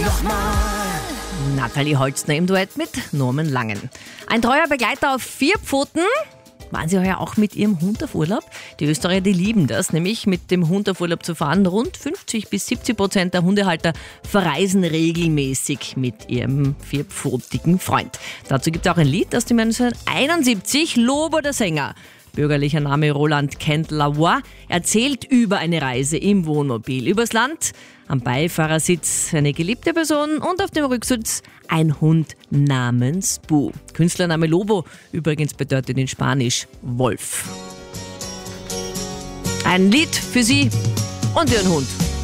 Nathalie Holzner im Duett mit Norman Langen. Ein treuer Begleiter auf 4 Pfoten. Waren Sie heuer auch mit Ihrem Hund auf Urlaub? Die Österreicher, die lieben das, nämlich mit dem Hund auf Urlaub zu fahren. Rund 50-70% der Hundehalter verreisen regelmäßig mit ihrem 4-pfotigen Freund. Dazu gibt es auch ein Lied aus dem Jahr 1971, Lobo der Sänger. Bürgerlicher Name Roland Kent-Lavoie, erzählt über eine Reise im Wohnmobil übers Land. Am Beifahrersitz eine geliebte Person und auf dem Rücksitz ein Hund namens Bu. Künstlername Lobo übrigens bedeutet in Spanisch Wolf. Ein Lied für Sie und Ihren Hund.